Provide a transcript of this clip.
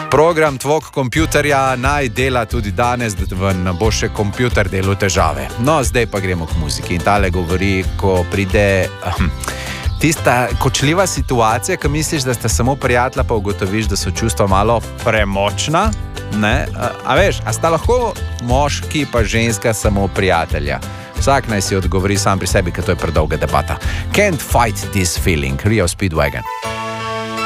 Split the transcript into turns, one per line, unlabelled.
Program tvog kompjuterja naj dela tudi danes, da ne bo še kompjuter delal težave. No, zdaj pa gremo k muziki. In tale govori, ko pride tista kočljiva situacija, ko misliš, da sta samo prijatelja, pa ugotoviš, da so čustva malo premočna. Ne? A veš, a sta lahko moški pa ženska samo prijatelja? Vsak naj si odgovori sam pri sebi, ker to je predolga debata. Can't fight this feeling, Rio Speedwagon.